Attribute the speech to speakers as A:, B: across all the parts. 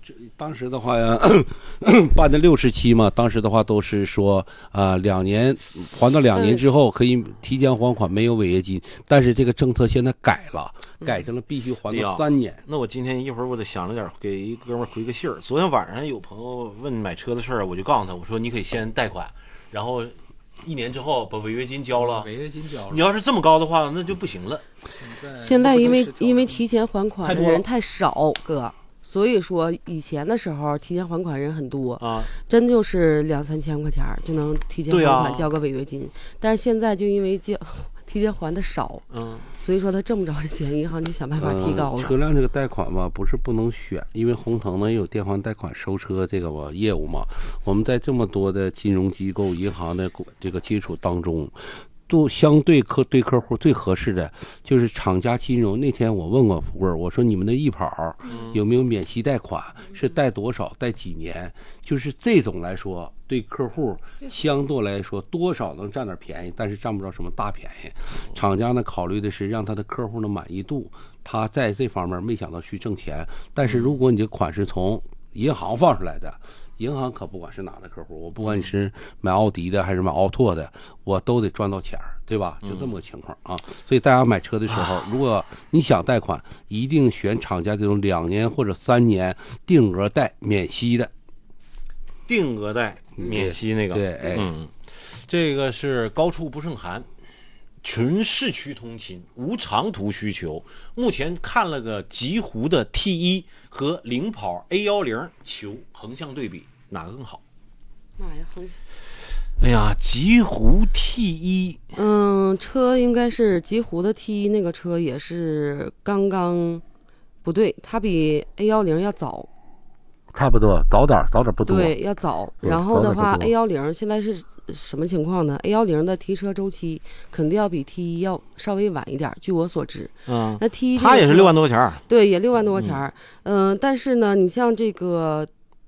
A: 当时的话呀，办的6期嘛，当时的话都是说2年还到2年之后可以提前还款，没有违约金。但是这个政策现在改了，改成了必须还到3年。
B: 那我今天一会儿我得想着点，给一哥们回个信儿。昨天晚上有朋友问买车的事儿，我就告诉他，我说你可以先贷款，然后1年之后把违约金交了。
C: 违约金交了。
B: 你要是这么高的话，那就不行了。
D: 现在因为提前还款的人太少，哥。所以说，以前的时候提前还款人很多啊，真就是2-3千块钱就能提前还款交个违约金。但是现在就因为提前还的少，所以说他挣不着这钱，银行就想办法提高了。
A: 车辆这个贷款吧，不是不能选，因为鸿腾呢也有电话贷款收车这个业务嘛。我们在这么多的金融机构、银行的这个接触当中。都相对对客户最合适的就是厂家金融。那天我问过富贵，我说你们的易跑有没有免息贷款？是贷多少？贷几年？就是这种来说，对客户相对来说多少能占点便宜，但是占不着什么大便宜。厂家呢考虑的是让他的客户的满意度，他在这方面没想到去挣钱。但是如果你这款是从银行放出来的，银行可不管是哪的客户，我不管你是买奥迪的还是买奥拓的，我都得赚到钱，对吧？就这么个情况啊。所以大家买车的时候，如果你想贷款，一定选厂家这种2年或者3年定额贷免息的。
B: 定额贷免息那个，
A: 对，
B: 这个是高处不胜寒。纯市区通勤，无长途需求。目前看了个极狐的 T1 和领跑 A10，求横向对比，哪个更好？
D: 妈呀，
B: 哎呀，极狐 T1，
D: 车应该是极狐的 T1，那个车也是刚刚不对，它比 A10要早。
A: 差不多，早点不多。
D: 对，要早。然后的话 ，A10现在是什么情况呢 ？A10的提车周期肯定要比 T1要稍微晚一点，据我所知。那 T1
B: 它也是6万多块钱。
D: 对，也6万多块钱。但是呢，你像这个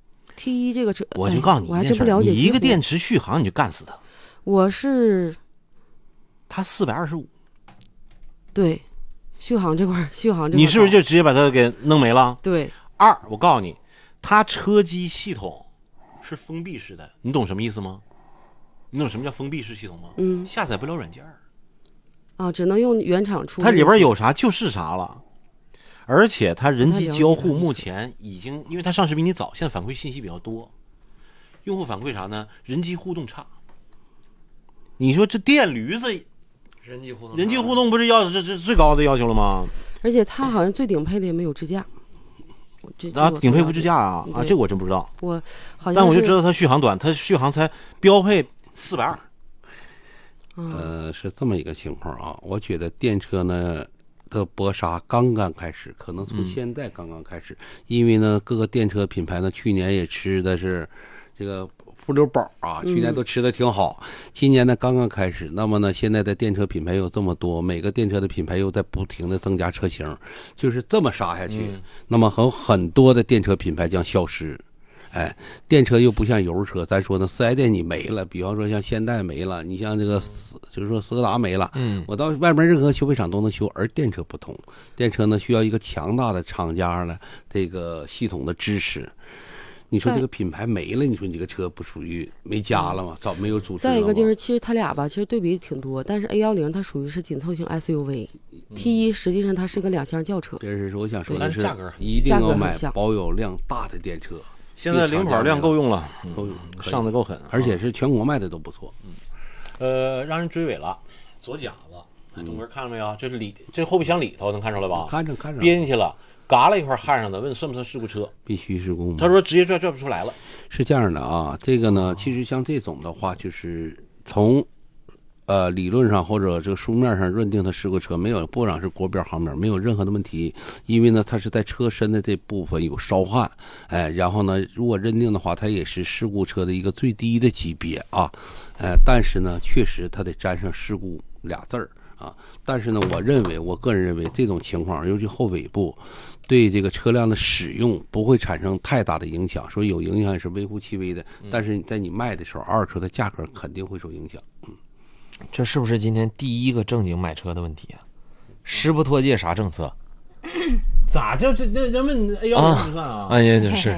D: T1这个车，
B: 我就告诉你，
D: 我还真不了解。
B: 你一个电池续航你就干死它。它425。
D: 对，续航这块，
B: 你是不是就直接把它给弄没了？
D: 对。
B: 我告诉你。它车机系统是封闭式的，你懂什么意思吗？你懂什么叫封闭式系统吗？下载不了软件
D: 只能用原厂出。
B: 它里边有啥就是啥了，而且它人机交互目前已经，因为它上市比你早，现在反馈信息比较多。用户反馈啥呢？人机互动差。你说这电驴子，
C: 人机
B: 互动不是这最高的要求了吗？
D: 而且它好像最顶配的也没有支架。
B: 顶配不支架啊！这我真不知道。
D: 我好像，
B: 但我就知道它续航短，它续航才标配420。
A: 是这么一个情况啊。我觉得电车呢的搏杀刚刚开始，可能从现在刚刚开始，因为呢各个电车品牌呢去年也吃的是这个富溜宝啊，去年都吃的挺好，今年呢刚刚开始。那么呢，现在的电车品牌有这么多，每个电车的品牌又在不停的增加车型，就是这么杀下去，那么很多的电车品牌将消失。电车又不像油车，咱说呢，4S店你没了，比方说像现代没了，你像这个就是说斯柯达没了，我到外面任何修配厂都能修，而电车不同，电车呢需要一个强大的厂家呢这个系统的支持。你说这个品牌没了，你说你这个车不属于没家了吗？早没有组织了吗？
D: 再一个就是，其实它俩吧，其实对比挺多，但是 A10它属于是紧凑型 SUV，T1实际上它是个2厢轿车。
A: 这是我想说的是，
B: 价格
A: 一定要买保有量大的电车。
B: 现在领跑量够用了，上的够狠，
A: 而且是全国卖的都不错。
B: 让人追尾了，左夹子，东哥看了没有？这后备箱里头能看出来吧？
A: 看着，
B: 憋进去了。嘎了一块焊上的，问算不算事故车？
A: 必须事故吗？
B: 他说直接拽不出来了。
A: 是这样的啊，这个呢，其实像这种的话，就是从理论上或者这个书面上认定它事故车，没有，不管是国标航标，没有任何的问题，因为呢，它是在车身的这部分有烧焊，然后呢，如果认定的话，它也是事故车的一个最低的级别啊，但是呢，确实它得沾上事故俩字儿。但是呢，我个人认为这种情况，尤其后尾部，对这个车辆的使用不会产生太大的影响，所以有影响也是微乎其微的。但是在你卖的时候，二手车的价格肯定会受影响。
C: 这是不是今天第一个正经买车的问题啊？师不脱界啥政策？
B: 咋就这人们 A10不算啊？
C: 也就是